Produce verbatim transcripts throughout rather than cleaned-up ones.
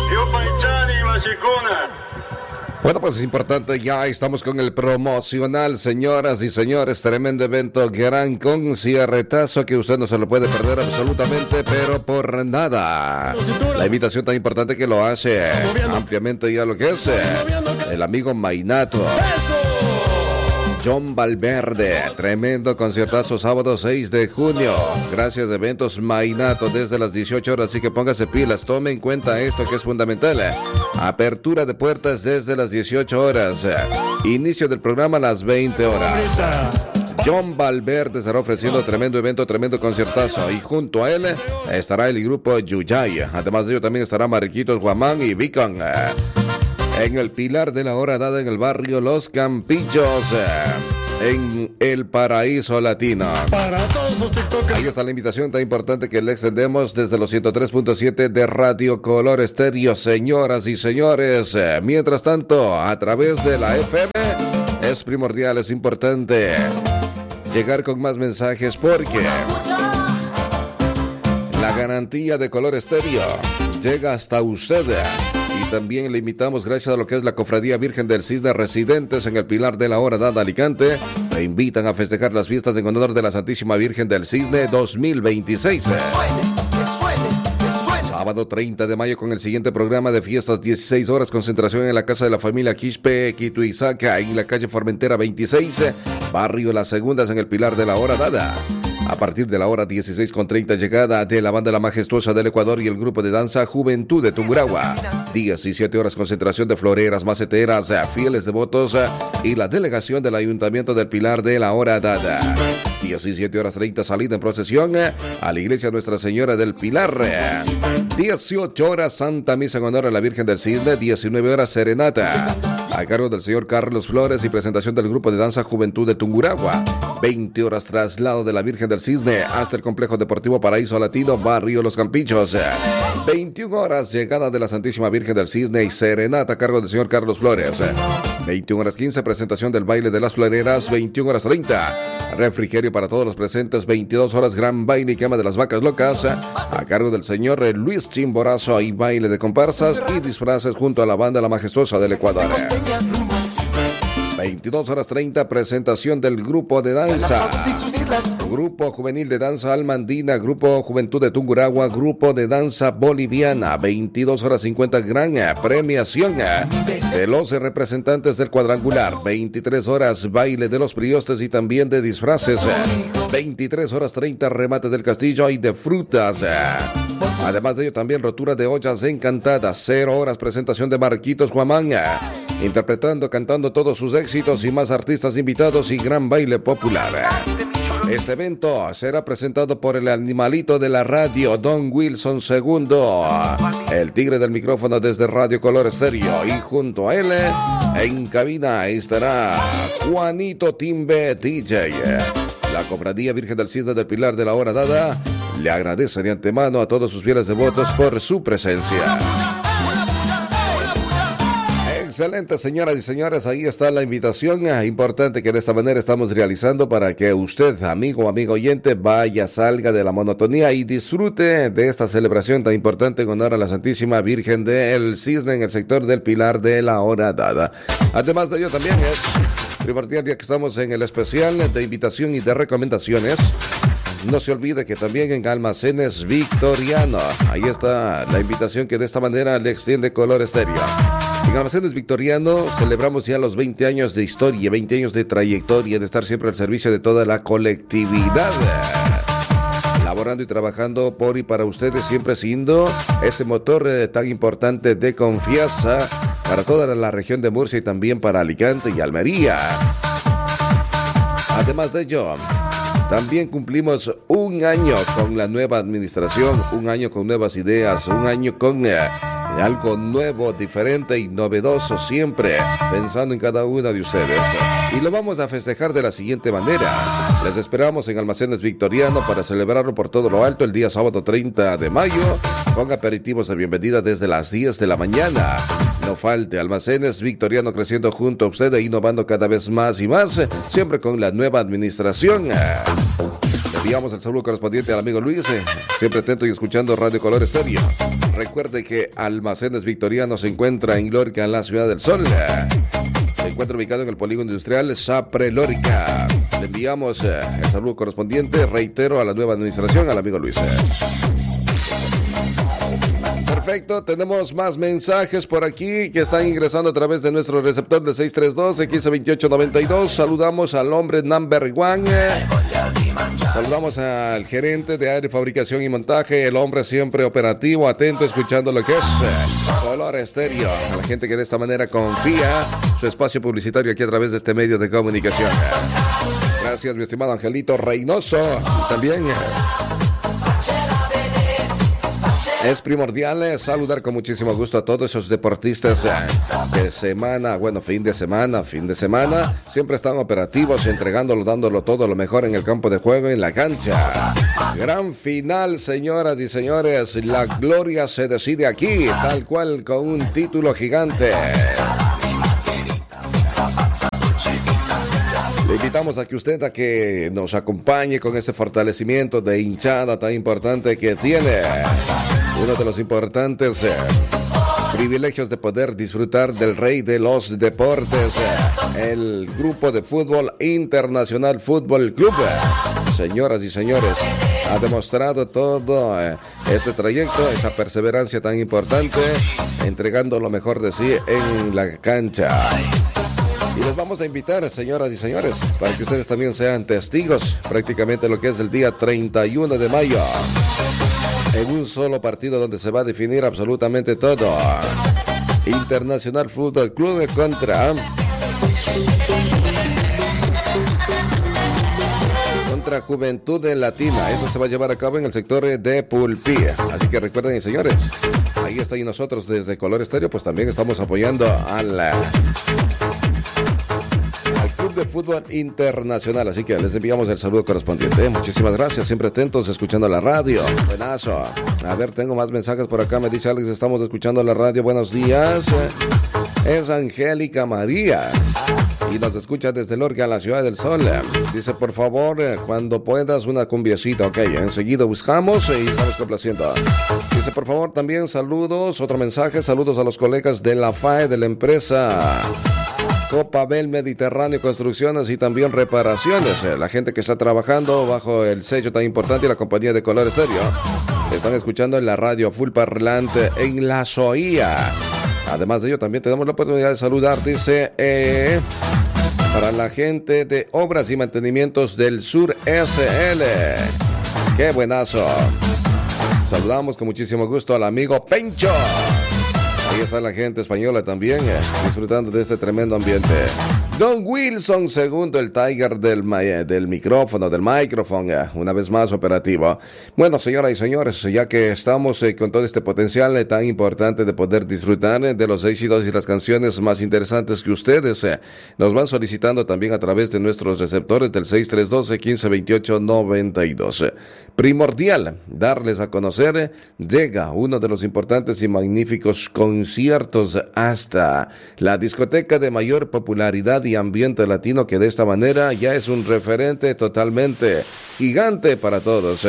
Bueno, pues es importante, ya estamos con el promocional, señoras y señores, tremendo evento, gran conciertazo que usted no se lo puede perder absolutamente, pero por nada. La invitación tan importante que lo hace ampliamente ya lo que es el amigo Mainato. John Valverde, tremendo conciertazo sábado seis de junio, gracias a Eventos Mainato desde las dieciocho horas, así que póngase pilas, tome en cuenta esto que es fundamental. Apertura de puertas desde las dieciocho horas, inicio del programa a las veinte horas. John Valverde estará ofreciendo tremendo evento, tremendo conciertazo, y junto a él estará el grupo Yuyay. Además de ello también estará Mariquitos Guamán y Vicon. En el Pilar de la Hora Dada, en el barrio Los Campillos, en el Paraíso Latino. Para todos los TikTokers. Ahí está la invitación tan importante que le extendemos desde los ciento tres punto siete de Radio Color Estéreo, señoras y señores. Mientras tanto, a través de la F M, es primordial, es importante llegar con más mensajes porque la garantía de Color Estéreo llega hasta usted. Y también le invitamos, gracias a lo que es la Cofradía Virgen del Cisne, residentes en el Pilar de la Hora Dada, Alicante, le invitan a festejar las fiestas en honor de la Santísima Virgen del Cisne dos mil veintiséis. Sábado treinta de mayo con el siguiente programa de fiestas, dieciséis horas, concentración en la casa de la familia Quispe, Quituizaca, en la calle Formentera veintiséis, barrio Las Segundas, en el Pilar de la Hora Dada. A partir de la hora dieciséis con treinta, llegada de la banda La Majestuosa del Ecuador y el grupo de danza Juventud de Tungurahua. diecisiete horas, concentración de floreras, maceteras, fieles devotos y la delegación del Ayuntamiento del Pilar de la Hora Dada. diecisiete horas treinta, salida en procesión a la iglesia Nuestra Señora del Pilar. dieciocho horas, Santa Misa en honor a la Virgen del Cisne. diecinueve horas, serenata a cargo del señor Carlos Flores y presentación del grupo de danza Juventud de Tungurahua. veinte horas, traslado de la Virgen del Cisne hasta el complejo deportivo Paraíso Latino, barrio Los Campillos. veintiuna horas, llegada de la Santísima Virgen del Cisne y serenata a cargo del señor Carlos Flores. veintiuna horas quince, presentación del baile de las floreras. veintiuna horas treinta, refrigerio para todos los presentes. veintidós horas, gran baile y quema de las vacas locas a cargo del señor Luis Chimborazo y baile de comparsas y disfraces junto a la banda La Majestuosa del Ecuador. veintidós horas treinta, presentación del grupo de danza. Grupo Juvenil de Danza Almandina, Grupo Juventud de Tungurahua, Grupo de Danza Boliviana. veintidós horas cincuenta, gran premiación de los representantes del cuadrangular. veintitrés horas, baile de los priostes y también de disfraces. veintitrés horas treinta, remate del castillo y de frutas. Además de ello también rotura de ollas encantadas. Cero horas, presentación de Marquitos Guamán, interpretando, cantando todos sus éxitos y más artistas invitados y gran baile popular. Este evento será presentado por el animalito de la radio, Don Wilson segundo, el tigre del micrófono desde Radio Color Estéreo, y junto a él en cabina estará Juanito Timbe D J. La Cofradía Virgen del Cisne del Pilar de la Hora Dada le agradece de antemano a todos sus fieles devotos por su presencia. Excelente, señoras y señores, ahí está la invitación importante que de esta manera estamos realizando para que usted, amigo o amigo oyente, vaya, salga de la monotonía y disfrute de esta celebración tan importante en honor a la Santísima Virgen del Cisne en el sector del Pilar de la Hora Dada. Además de ello también es primordial, ya que estamos en el especial de invitación y de recomendaciones. No se olvide que también en Almacenes Victoriano, ahí está la invitación que de esta manera le extiende Color Estéreo. En Almacenes Victoriano celebramos ya los veinte años de historia, veinte años de trayectoria, de estar siempre al servicio de toda la colectividad, laborando y trabajando por y para ustedes, siempre siendo ese motor eh, tan importante de confianza para toda la región de Murcia y también para Alicante y Almería. Además de ello, también cumplimos un año con la nueva administración, un año con nuevas ideas, un año con eh, algo nuevo, diferente y novedoso, siempre pensando en cada uno de ustedes. Y lo vamos a festejar de la siguiente manera. Les esperamos en Almacenes Victoriano para celebrarlo por todo lo alto el día sábado treinta de mayo, con aperitivos de bienvenida desde las diez de la mañana. No falte, Almacenes Victoriano creciendo junto a usted e innovando cada vez más y más, siempre con la nueva administración. Enviamos el saludo correspondiente al amigo Luis, eh, siempre atento y escuchando Radio Color Estéreo. Recuerde que Almacenes Victoriano se encuentra en Lórica, en la Ciudad del Sol. Se encuentra ubicado en el polígono industrial Sapre Lórica. Le enviamos eh, el saludo correspondiente, reitero, a la nueva administración, al amigo Luis. Perfecto, tenemos más mensajes por aquí que están ingresando a través de nuestro receptor de seis tres dos, uno cinco dos ocho nueve dos. Saludamos al hombre number one. Saludamos al gerente de aire, fabricación y montaje, el hombre siempre operativo, atento, escuchando lo que es Color Estéreo. A la gente que de esta manera confía su espacio publicitario aquí a través de este medio de comunicación. Gracias, mi estimado Angelito Reynoso. También es primordial saludar con muchísimo gusto a todos esos deportistas de semana, bueno, fin de semana, fin de semana, siempre están operativos, entregándolo, dándolo todo lo mejor en el campo de juego, en la cancha. Gran final, señoras y señores, la gloria se decide aquí, tal cual, con un título gigante. Le invitamos a que usted a que nos acompañe con ese fortalecimiento de hinchada tan importante que tiene. Uno de los importantes eh, privilegios de poder disfrutar del rey de los deportes, eh, el grupo de fútbol Internacional Fútbol Club. Señoras y señores, ha demostrado todo eh, este trayecto, esa perseverancia tan importante, entregando lo mejor de sí en la cancha. Y les vamos a invitar, señoras y señores, para que ustedes también sean testigos prácticamente lo que es el día treinta y uno de mayo. En un solo partido donde se va a definir absolutamente todo. Internacional Fútbol Club contra... Contra Juventud Latina. Eso se va a llevar a cabo en el sector de Pulpí. Así que recuerden, señores, ahí está, y nosotros desde Color Estéreo pues también estamos apoyando al... Club de Fútbol Internacional, así que les enviamos el saludo correspondiente. Muchísimas gracias, siempre atentos, escuchando la radio. Buenazo. A ver, tengo más mensajes por acá, me dice Alex, estamos escuchando la radio, buenos días. Es Angélica María y nos escucha desde Lorca, la Ciudad del Sol. Dice, por favor, cuando puedas, una cumbiecita. Ok, enseguida buscamos y estamos complaciendo. Dice, por favor, también saludos, otro mensaje, saludos a los colegas de la F A E, de la empresa Copabel Mediterráneo Construcciones y también Reparaciones. La gente que está trabajando bajo el sello tan importante y la compañía de Color Estéreo. Están escuchando en la radio Full Parlante en La Zoía. Además de ello, también tenemos la oportunidad de saludar, dice, eh, para la gente de Obras y Mantenimientos del Sur S L. ¡Qué buenazo! Saludamos con muchísimo gusto al amigo Pencho. Ahí está la gente española también, eh, disfrutando de este tremendo ambiente. Don Wilson segundo, el Tiger del, del micrófono, del micrófono, eh, una vez más operativo. Bueno, señoras y señores, ya que estamos eh, con todo este potencial eh, tan importante de poder disfrutar eh, de los éxitos y las canciones más interesantes que ustedes eh, nos van solicitando también a través de nuestros receptores del seis tres dos, uno cinco dos ocho nueve dos. Primordial darles a conocer, eh, llega uno de los importantes y magníficos conciertos hasta la discoteca de mayor popularidad y ambiente latino, que de esta manera ya es un referente totalmente gigante para todos.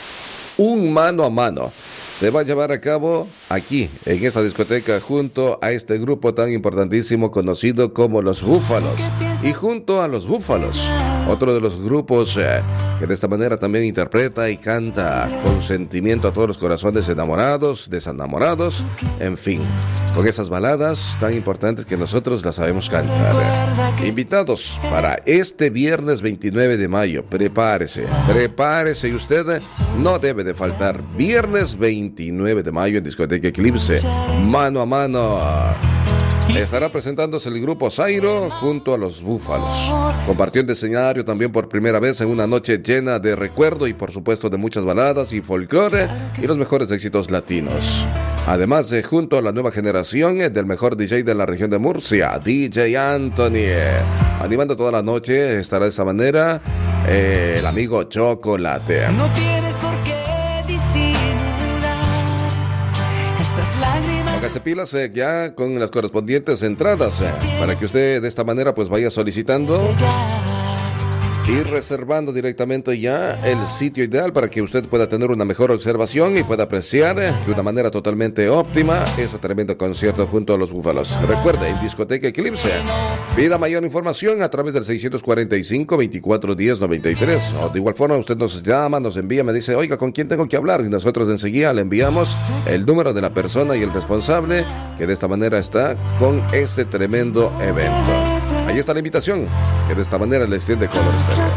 Un mano a mano se va a llevar a cabo aquí, en esta discoteca, junto a este grupo tan importantísimo conocido como Los Búfalos. Y junto a Los Búfalos, otro de los grupos eh, que de esta manera también interpreta y canta con sentimiento a todos los corazones enamorados, desenamorados, en fin, con esas baladas tan importantes que nosotros las sabemos cantar. Invitados para este viernes veintinueve de mayo, prepárese, prepárese y usted no debe de faltar. Viernes veintinueve de mayo en Discoteca Eclipse, mano a mano. Estará presentándose el grupo Zairo junto a Los Búfalos. Compartiendo escenario también por primera vez en una noche llena de recuerdo y por supuesto de muchas baladas y folclore y los mejores éxitos latinos. Además, de junto a la nueva generación eh, del mejor D J de la región de Murcia, D J Anthony. Eh, animando toda la noche estará de esa manera eh, el amigo Chocolate. No tienes por qué disimular esas lágrimas. Póngase pilas eh, ya con las correspondientes entradas eh, para que usted de esta manera pues vaya solicitando y reservando directamente ya el sitio ideal para que usted pueda tener una mejor observación y pueda apreciar de una manera totalmente óptima ese tremendo concierto junto a los Búfalos. Recuerde, en Discoteca Eclipse. Pida mayor información a través del seiscientos cuarenta y cinco, veinticuatro diez, noventa y tres. O de igual forma, usted nos llama, nos envía, me dice, oiga, ¿con quién tengo que hablar? Y nosotros enseguida le enviamos el número de la persona y el responsable que de esta manera está con este tremendo evento. Ahí está la invitación que de esta manera le extiende Color Stereo.